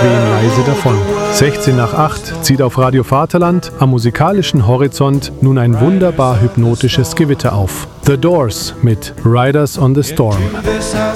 wehen leise davon. 16 nach 8 zieht auf Radio Vaterland am musikalischen Horizont nun ein wunderbar hypnotisches Gewitter auf. The Doors mit Riders on the Storm.